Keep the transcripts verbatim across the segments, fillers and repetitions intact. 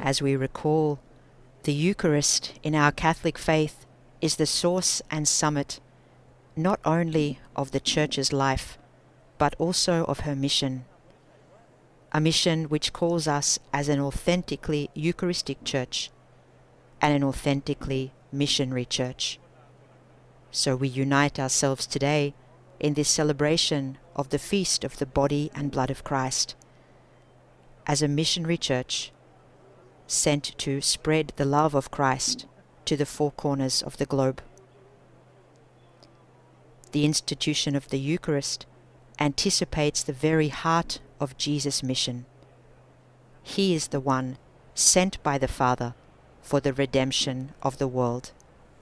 As we recall, the Eucharist in our Catholic faith is the source and summit not only of the Church's life, but also of her mission. A mission which calls us as an authentically Eucharistic Church and an authentically missionary Church. So we unite ourselves today in this celebration of the feast of the body and blood of Christ as a missionary Church sent to spread the love of Christ to the four corners of the globe. The institution of the Eucharist anticipates the very heart of Jesus' mission. He is the one sent by the Father for the redemption of the world.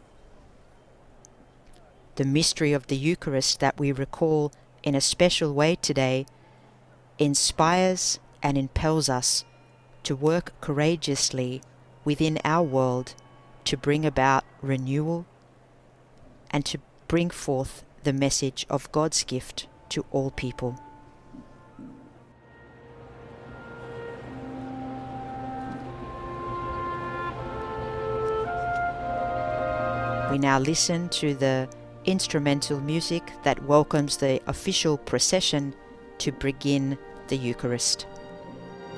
The mystery of the Eucharist that we recall in a special way today inspires and impels us to work courageously within our world to bring about renewal and to bring forth the message of God's gift to all people. We now listen to the instrumental music that welcomes the official procession to begin the Eucharist.